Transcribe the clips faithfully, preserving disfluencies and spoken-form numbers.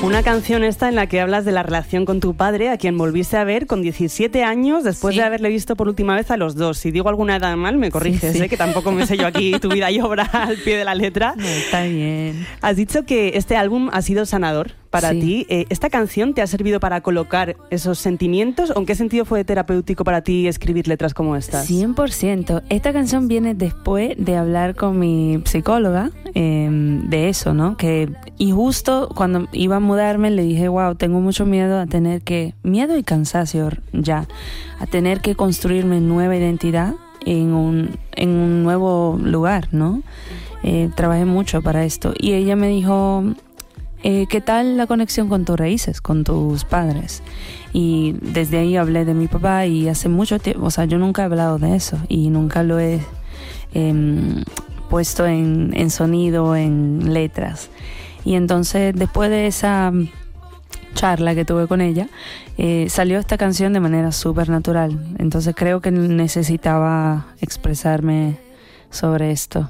Una canción esta en la que hablas de la relación con tu padre, a quien volviste a ver con diecisiete años después sí. de haberle visto por última vez a los dos. Si digo alguna edad mal, me corriges, sí, sí. ¿eh? Que tampoco me sé yo aquí tu vida y obra al pie de la letra. No, está bien. Has dicho que este álbum ha sido sanador para sí. ti. Eh, ¿Esta canción te ha servido para colocar esos sentimientos? ¿O en qué sentido fue terapéutico para ti escribir letras como estas? cien por ciento. Esta canción viene después de hablar con mi psicóloga eh, de eso, ¿no? Que, y justo cuando iba a mudarme le dije, wow, tengo mucho miedo a tener que, miedo y cansancio ya, a tener que construirme nueva identidad en un, en un nuevo lugar, ¿no? Eh, trabajé mucho para esto. Y ella me dijo... Eh, ¿qué tal la conexión con tus raíces, con tus padres? Y desde ahí hablé de mi papá y hace mucho tiempo, o sea, yo nunca he hablado de eso y nunca lo he eh, puesto en, en sonido, en letras. Y entonces, después de esa charla que tuve con ella, eh, salió esta canción de manera súper natural. Entonces creo que necesitaba expresarme sobre esto.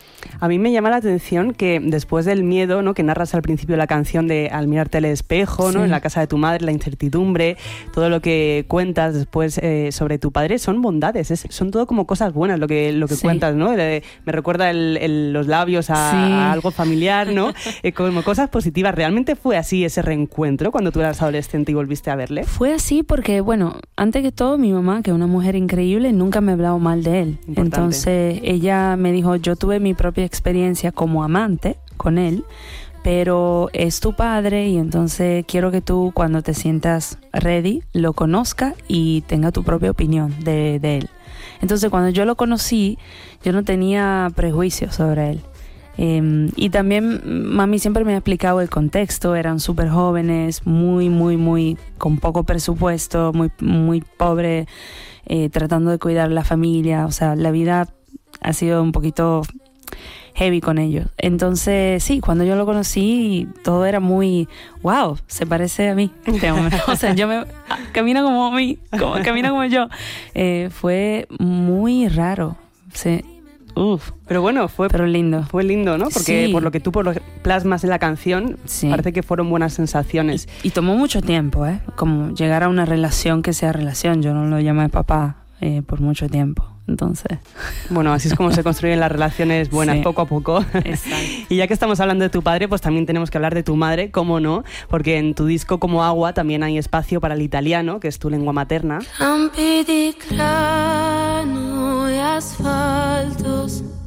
A mí me llama la atención que después del miedo, ¿no?, que narras al principio de la canción de al mirarte al espejo, ¿no?, sí. en la casa de tu madre, la incertidumbre, todo lo que cuentas después eh, sobre tu padre son bondades, es, son todo como cosas buenas lo que, lo que sí. cuentas, ¿no? Me recuerda el, el, los labios a, sí. a algo familiar, ¿no? eh, como cosas positivas. ¿Realmente fue así ese reencuentro cuando tú eras adolescente y volviste a verle? Fue así porque, bueno, antes que todo mi mamá, que es una mujer increíble, nunca me ha hablado mal de él. Importante. Entonces ella me dijo, yo tuve mi propia experiencia como amante con él, pero es tu padre y entonces quiero que tú cuando te sientas ready lo conozcas y tenga tu propia opinión de, de él. Entonces cuando yo lo conocí yo no tenía prejuicios sobre él. Eh, y también mami siempre me ha explicado el contexto, eran súper jóvenes, muy, muy, muy, con poco presupuesto, muy, muy pobre, eh, tratando de cuidar la familia, o sea, la vida ha sido un poquito heavy con ellos. Entonces, sí, cuando yo lo conocí, todo era muy, wow, se parece a mí, este hombre. O sea, yo me, camina como a mí, como, camina como yo. Eh, fue muy raro, sí. Uf, pero bueno, fue pero lindo. Fue lindo, ¿no? Porque sí. por lo que tú por lo plasmas en la canción, sí. parece que fueron buenas sensaciones. Y, y tomó mucho tiempo, ¿eh? Como llegar a una relación que sea relación. Yo no lo llamé papá eh, por mucho tiempo. Entonces, bueno, así es como se construyen las relaciones buenas, sí. poco a poco. Exacto. Y ya que estamos hablando de tu padre, pues también tenemos que hablar de tu madre, cómo no, porque en tu disco Como Agua también hay espacio para el italiano, que es tu lengua materna. Campi di grano e asfaltos,